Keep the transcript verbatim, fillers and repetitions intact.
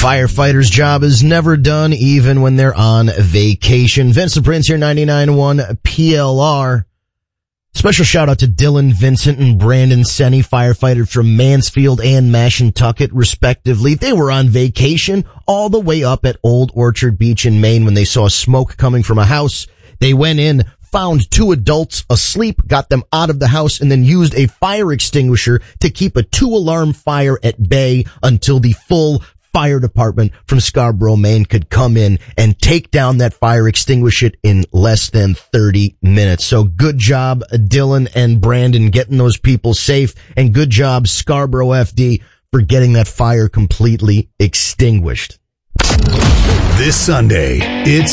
Firefighter's job is never done, even when they're on vacation. Vince the Prince here, ninety-nine point one P L R. Special shout out to Dylan Vincent and Brandon Senni, firefighters from Mansfield and Mashantucket, respectively. They were on vacation all the way up at Old Orchard Beach in Maine when they saw smoke coming from a house. They went in, found two adults asleep, got them out of the house, and then used a fire extinguisher to keep a two-alarm fire at bay until the full fire department from Scarborough, Maine could come in and take down that fire, extinguish it in less than thirty minutes. So good job, Dylan and Brandon, getting those people safe, and good job, Scarborough F D, for getting that fire completely extinguished. This Sunday, it's